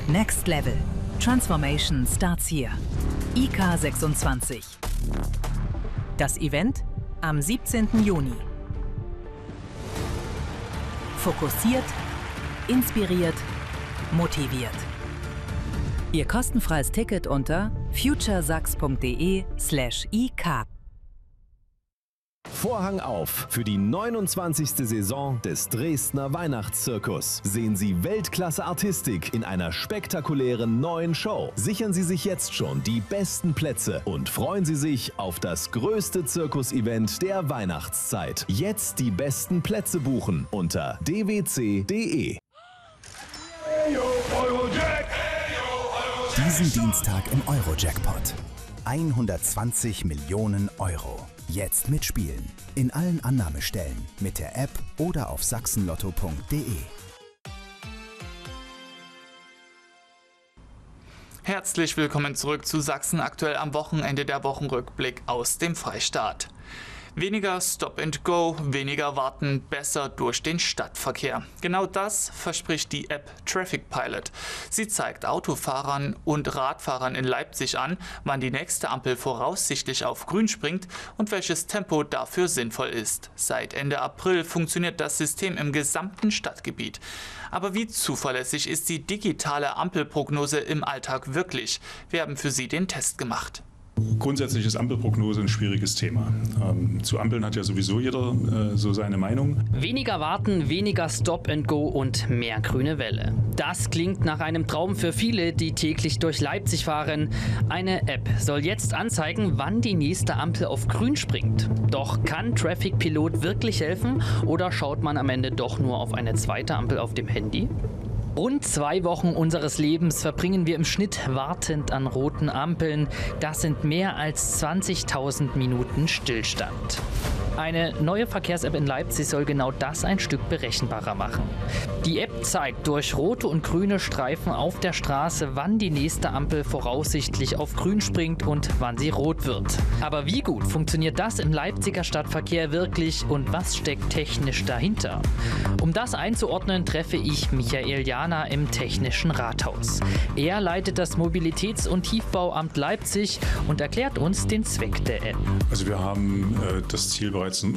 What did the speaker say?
Next Level. Transformation starts here. IK 26. Das Event am 17. Juni. Fokussiert, inspiriert, motiviert. Ihr kostenfreies Ticket unter futuresachs.de/ik. Vorhang auf für die 29. Saison des Dresdner Weihnachtszirkus. Sehen Sie Weltklasse-Artistik in einer spektakulären neuen Show. Sichern Sie sich jetzt schon die besten Plätze und freuen Sie sich auf das größte Zirkusevent der Weihnachtszeit. Jetzt die besten Plätze buchen unter dwc.de. Diesen Dienstag im Euro-Jackpot. 120 Millionen Euro. Jetzt mitspielen. In allen Annahmestellen, mit der App oder auf sachsenlotto.de. Herzlich willkommen zurück zu Sachsen aktuell am Wochenende, der Wochenrückblick aus dem Freistaat. Weniger Stop and Go, weniger warten, besser durch den Stadtverkehr. Genau das verspricht die App Traffic Pilot. Sie zeigt Autofahrern und Radfahrern in Leipzig an, wann die nächste Ampel voraussichtlich auf grün springt und welches Tempo dafür sinnvoll ist. Seit Ende April funktioniert das System im gesamten Stadtgebiet. Aber wie zuverlässig ist die digitale Ampelprognose im Alltag wirklich? Wir haben für Sie den Test gemacht. Grundsätzlich ist Ampelprognose ein schwieriges Thema. Zu Ampeln hat ja sowieso jeder so seine Meinung. Weniger warten, weniger Stop and Go und mehr grüne Welle. Das klingt nach einem Traum für viele, die täglich durch Leipzig fahren. Eine App soll jetzt anzeigen, wann die nächste Ampel auf grün springt. Doch kann Traffic Pilot wirklich helfen oder schaut man am Ende doch nur auf eine zweite Ampel auf dem Handy? Rund 2 Wochen unseres Lebens verbringen wir im Schnitt wartend an roten Ampeln. Das sind mehr als 20.000 Minuten Stillstand. Eine neue Verkehrs-App in Leipzig soll genau das ein Stück berechenbarer machen. Die App zeigt durch rote und grüne Streifen auf der Straße, wann die nächste Ampel voraussichtlich auf grün springt und wann sie rot wird. Aber wie gut funktioniert das im Leipziger Stadtverkehr wirklich und was steckt technisch dahinter? Um das einzuordnen, treffe ich Michael Jana im Technischen Rathaus. Er leitet das Mobilitäts- und Tiefbauamt Leipzig und erklärt uns den Zweck der App. Also wir haben das Ziel bereits